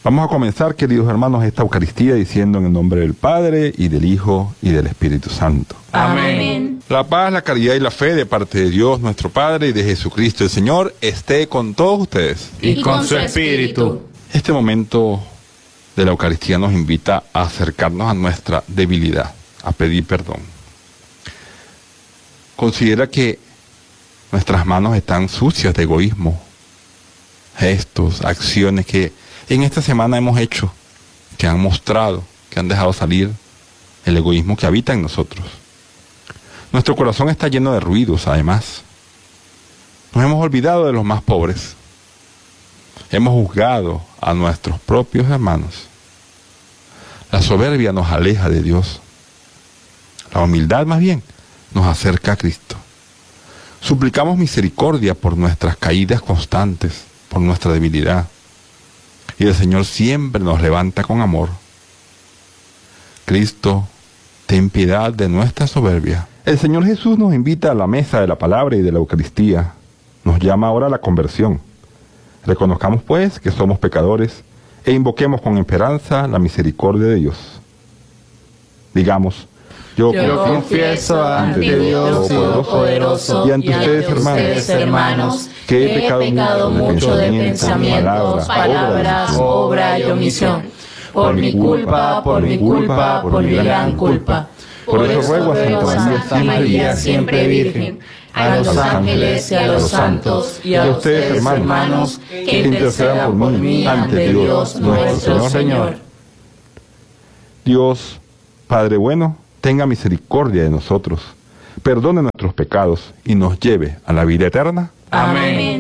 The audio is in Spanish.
Vamos a comenzar, queridos hermanos, esta Eucaristía diciendo en el nombre del Padre, y del Hijo, y del Espíritu Santo. Amén. La paz, la caridad y la fe de parte de Dios nuestro Padre y de Jesucristo el Señor esté con todos ustedes. Y con su espíritu. Este momento de la Eucaristía nos invita a acercarnos a nuestra debilidad, a pedir perdón. Considera que nuestras manos están sucias de egoísmo, gestos, acciones que en esta semana hemos hecho, que han mostrado, que han dejado salir el egoísmo que habita en nosotros. Nuestro corazón está lleno de ruidos, además. Nos hemos olvidado de los más pobres. Hemos juzgado a nuestros propios hermanos. La soberbia nos aleja de Dios. La humildad, más bien, nos acerca a Cristo. Suplicamos misericordia por nuestras caídas constantes, por nuestra debilidad. Y el Señor siempre nos levanta con amor. Cristo, ten piedad de nuestra soberbia. El Señor Jesús nos invita a la mesa de la palabra y de la Eucaristía. Nos llama ahora a la conversión. Reconozcamos, pues, que somos pecadores e invoquemos con esperanza la misericordia de Dios. Digamos, yo confieso ante Dios Todopoderoso y ante ustedes, hermanos, que he pecado mucho de pensamiento, palabras, obra y omisión. Por mi culpa, por mi gran culpa. Por eso ruego a Santa María, siempre Virgen, a los ángeles y a los santos, y a ustedes, hermanos, que intercedan por mí ante Dios nuestro Señor. Dios, Padre bueno, tenga misericordia de nosotros, perdone nuestros pecados y nos lleve a la vida eterna. Amén.